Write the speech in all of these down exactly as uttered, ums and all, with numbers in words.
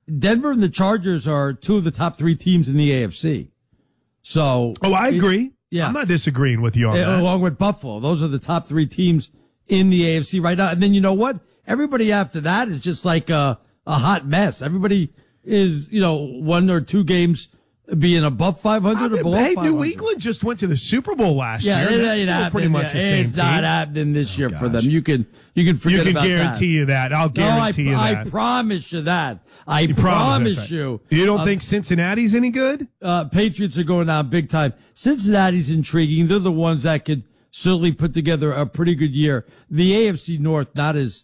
Denver and the Chargers are two of the top three teams in the A F C. So, oh, I agree. It, yeah, I'm not disagreeing with you on that. Along with Buffalo, those are the top three teams in the A F C right now. And then you know what? Everybody after that is just like a, a hot mess. Everybody is, you know, one or two games being above five hundred or below hey, five hundred. New England just went to the Super Bowl last yeah, year. It, That's it still pretty much the same It's team. not happening this oh, year gosh. for them. You can you can forget You can about guarantee that. you that. I'll guarantee no, I, you that. I promise you that. I you promise right. you. You don't uh, think Cincinnati's any good? Uh, Patriots are going down big time. Cincinnati's intriguing. They're the ones that could certainly put together a pretty good year. The A F C North not as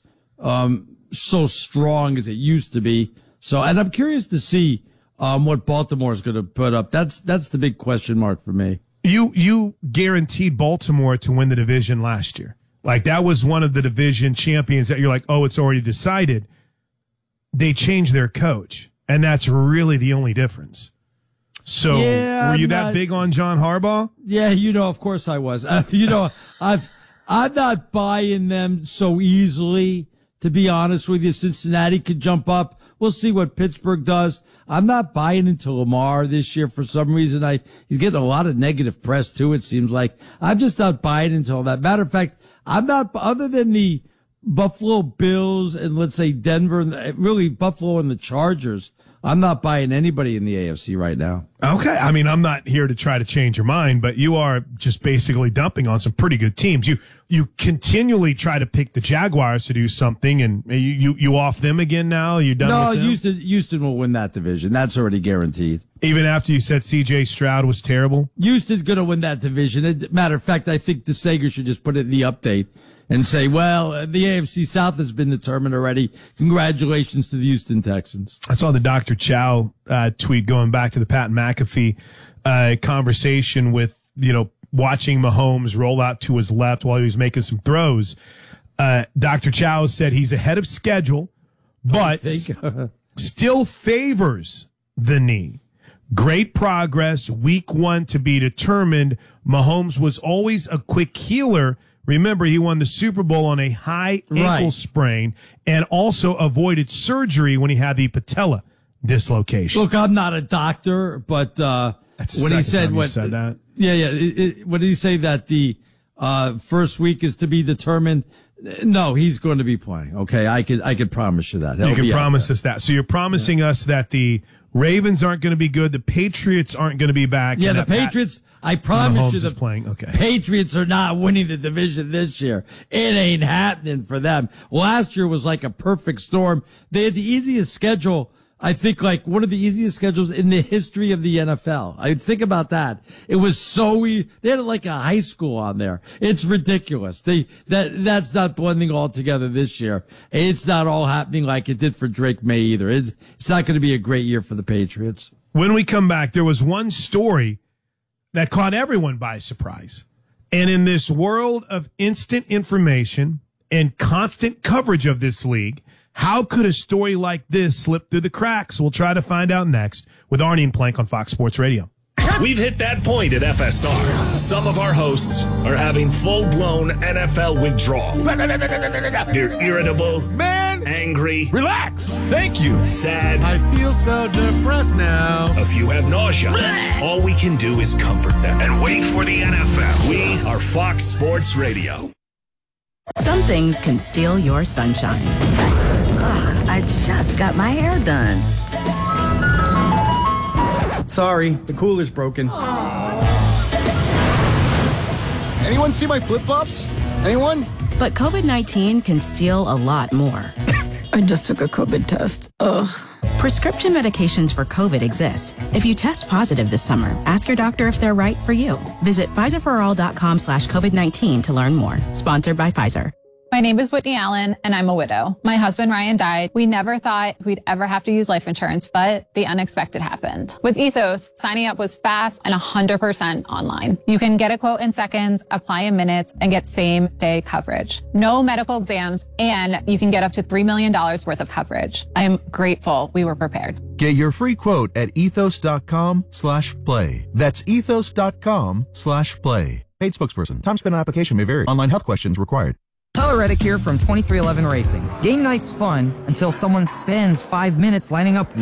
um so strong as it used to be. So, and I'm curious to see um what Baltimore is going to put up. That's that's the big question mark for me. You you guaranteed Baltimore to win the division last year. Like that was one of the division champions that you're like, oh, it's already decided. They changed their coach, and that's really the only difference. So, yeah, were you I'm that not, big on John Harbaugh? Yeah, you know, of course I was. Uh, you know, I've I'm not buying them so easily. To be honest with you, Cincinnati could jump up. We'll see what Pittsburgh does. I'm not buying into Lamar this year for some reason. I he's getting a lot of negative press too. It seems like I'm just not buying into all that. Matter of fact, I'm not other than the Buffalo Bills and let's say Denver, and really Buffalo and the Chargers. I'm not buying anybody in the A F C right now. Okay. I mean, I'm not here to try to change your mind, but you are just basically dumping on some pretty good teams. You you continually try to pick the Jaguars to do something, and you you, you off them again now? You done no, with them? Houston, Houston will win that division. That's already guaranteed. Even after you said C J Stroud was terrible? Houston's going to win that division. As a matter of fact, I think the Sager should just put it in the update and say, well, the A F C South has been determined already. Congratulations to the Houston Texans. I saw the Doctor Chow uh, tweet going back to the Pat McAfee uh, conversation with, you know, watching Mahomes roll out to his left while he was making some throws. Uh, Doctor Chow said he's ahead of schedule, but still favors the knee. Great progress. Week one to be determined. Mahomes was always a quick healer. Remember, he won the Super Bowl on a high ankle right. sprain and also avoided surgery when he had the patella dislocation. Look, I'm not a doctor, but uh, That's the when he second said time what, you said that. yeah, yeah. It, it, what did he say that the uh, first week is to be determined? No, he's going to be playing. Okay, I could I could promise you that. He'll you can be promise us that. So you're promising yeah. us that the Ravens aren't going to be good, the Patriots aren't going to be back. Yeah, the Patriots. Pat- I promise you, the playing. Okay. Patriots are not winning the division this year. It ain't happening for them. Last year was like a perfect storm. They had the easiest schedule. I think like one of the easiest schedules in the history of the N F L. I think about that. It was so easy. They had like a high school on there. It's ridiculous. They, that, that's not blending all together this year. It's not all happening like it did for Drake May either. It's, it's not going to be a great year for the Patriots. When we come back, there was one story that caught everyone by surprise. And in this world of instant information and constant coverage of this league, how could a story like this slip through the cracks? We'll try to find out next with Arnie and Plank on Fox Sports Radio. We've hit that point at F S R. Some of our hosts are having full-blown N F L withdrawal. They're irritable, man, angry. Relax. Thank you. Sad. I feel so depressed now. A few have nausea. All we can do is comfort them and wait for the N F L. We are Fox Sports Radio. Some things can steal your sunshine. Ugh, I just got my hair done. Sorry, the cooler's broken. Anyone see my flip-flops? Anyone? But COVID nineteen can steal a lot more. I just took a COVID test. Ugh. Prescription medications for COVID exist. If you test positive this summer, ask your doctor if they're right for you. Visit Pfizerforall.com slash COVID-19 to learn more. Sponsored by Pfizer. My name is Whitney Allen, and I'm a widow. My husband, Ryan, died. We never thought we'd ever have to use life insurance, but the unexpected happened. With Ethos, signing up was fast and one hundred percent online. You can get a quote in seconds, apply in minutes, and get same-day coverage. No medical exams, and you can get up to three million dollars worth of coverage. I am grateful we were prepared. Get your free quote at ethos.com slash play. That's ethos.com slash play. Paid spokesperson. Time spent on application may vary. Online health questions required. Tyler Reddick here from twenty-three eleven Racing. Game night's fun until someone spends five minutes lining up